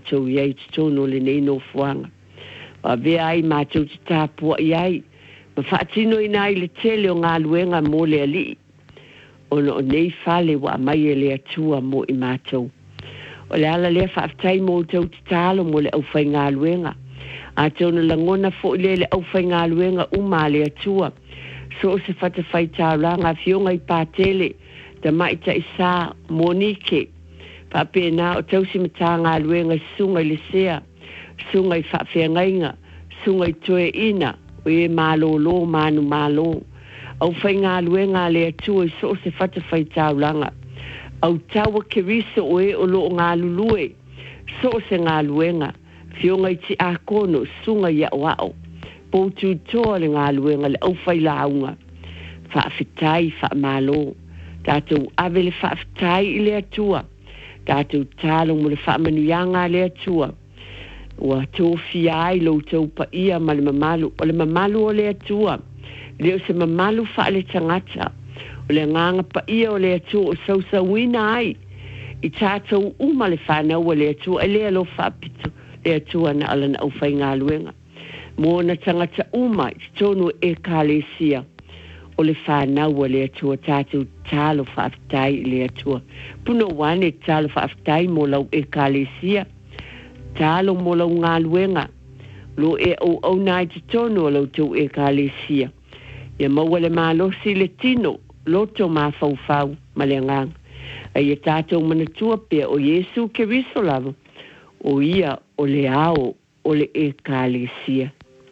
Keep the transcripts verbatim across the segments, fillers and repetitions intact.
mātou iai te tono le nei no fuanga. Wa vea ai mātou te tāpua iai. Ma whaatino ina i le tele o ngā luenga mō le ali. O no nei whale wa mai e le atua mō i mātou. O le ala lea whaaftai mō tau te tālo mō le au whai ngā luenga. A tau na langona fo le le au whai ngā luenga uma le atua. So se whata whai tāulanga fionga i pātele. Da mai ta isa Monike. Papena o tau si mata ngā luenga sunga i le sea. Sunga i whaafea ngainga. Sunga i toe ina. O e malo lo manu malo. Au whai ngā luenga le atua i so se whata whai tāulanga. Au tawa ke riso o e o lo ngā lulue. So se ngā luenga. Fionga i ti a kono sunga ia o ao. Poutu toa le ngā luenga le au whai launga. Whaafitai wha malo. Tātou ave le whaafitai i le atua. Tātou tālo mo le wha manuianga le atua. Ua tōwhi ai lo tau pa ia ma le mamalu. O le mamalu o le atua. Leo se mamalu wha le tangata. O le nganga pa ia o le atua o sau sauina ai. I tātou uma le whanau o le atua. E lea lo whaapitu. E atua na ala na au whai ngā luenga. Mō na tangata uma i tonu e kālesia. O le whanau o le atua tātou tālo whaafitai le atua. Puno wane tālo whaafitai mō lau e kālesia. Tālo mō lau ngā luenga. Lo e au au nai te tonu o lau tau e kālesia. Ia maua le mālosi le tino. Loto mā fau fau ma le ngang. Ai e tātou manatua pia o Yesu ke riso lava. O ia o le ao o le e kālesia.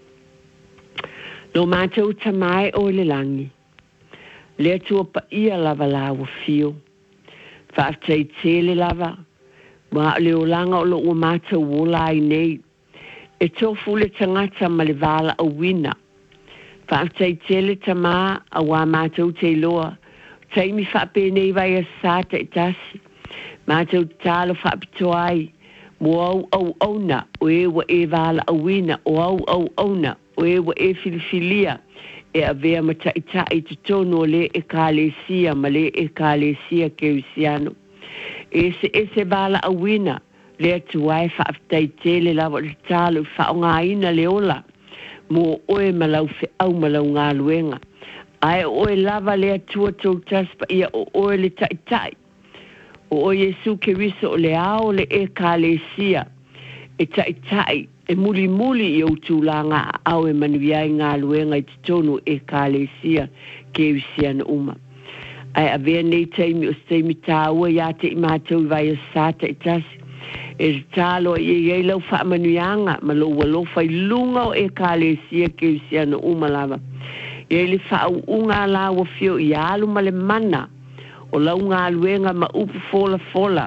No mātou tamai o le langi. Le atua pa ia lava lawa fio. Whaatai tele lava. Wa le o langa o lo o mātou wola i nei. E tofu le tangata ma le vala a wina. Whaatai tele tama a wā mātou te loa. Taimi whaape nei vai a sāta i tasi. Mātou tālo whaapito ai. Mo au au auna o e wa e vala a wina. O au au auna o e wa e filifilia. E a vea mata i ta i te tono le e kālesia ma le e kālesia ke usiano. E se e se vala a wina. Le atu wai whaafitai tele lawa le tālo whaonga ina le ola. Mo oe malau fe au malau ngā luenga. Ai oe lava le atua tau taspa ia o oe le tai tai. O o Yesu ke riso o le ao le e kālesia. E tai tai. E muli muli i au tūlanga a au e manuiai ngā luenga i te tonu e kālesia ke usia na uma. Ai a vea nei teimi o steimi tāua ia te i mātou vai a sāta i tasi. E tālo i e lau wha manuianga ma lo walo fai lunga o e kālesia ke usia na uma lava. E le wha au unga lawa fio i alu ma le mana. O lau ngā luenga ma upu fola fola.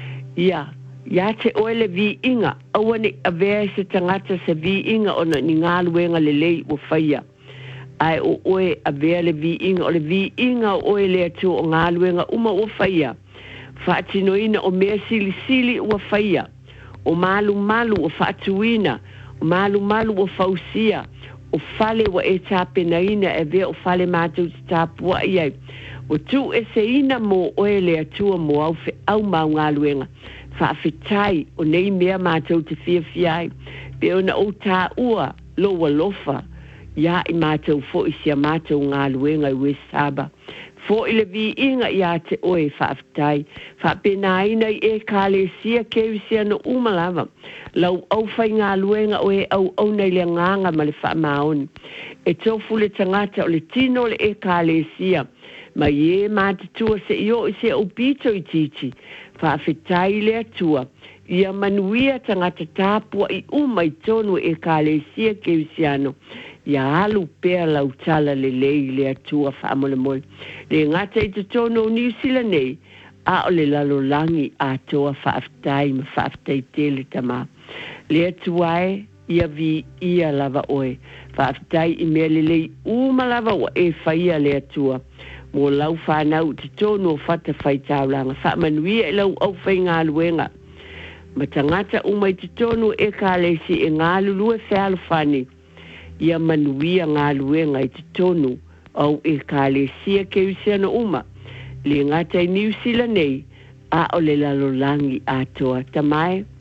Ia, ia te oele vi inga. Awane a vea se tangata se vi inga o ni ngā luenga le lei o whaia. Ai o oe a vea le vi inga. O le vi inga o oe le atu o ngā luenga uma o whaia. Whaatino ina o mea sili sili o whaia. O malu malu o whaatuina. O malu malu o fausia. O fale wa e tāpena ina e vea o fale mātou te tāpua iai. O tu e se ina mo oe le atua mo au fe au mau ngā luenga. Whaafetai o nei mea mātou te fia fiai. Pe ona o tā ua loa lofa. Ia i mātou fo i sia mātou ngā luenga i West Harbour. Fo i le vi inga ia te oe whaafetai. Whaapena ina i e kālesia ke usia no umalava. Lau au whai ngā luenga o e au au nei le nganga ma le wha maoni. E tofu le tangata o le tino le e kālesia. Ma ye mate tua se io i se upito i titi. Whaafetai le atua. Ia manuia tangata tāpua i uma i tonu e kālesia ke usiano. Ia alu pēr lau tala le lei le atua whaamole mole. Le ngata i te tonu o New Zealand nei. A o le lalo langi a toa whaafetai ma whaafetai tele tama. Le atuae ia vi ia lava oe. Whaafetai i mea le lei uma lava o e whaia le atua. Mo lau whanau te tono o whata whai tāulanga. Whaamanuia e lau au whai ngā luenga. Ma tangata umai te tono e kālesi e ngā lulue whealo whani. Ia manuia ngā luenga i te tono au e kālesia ke usiana uma. Le ngata i New Zealand nei a o le lalolangi a toa. Tamai.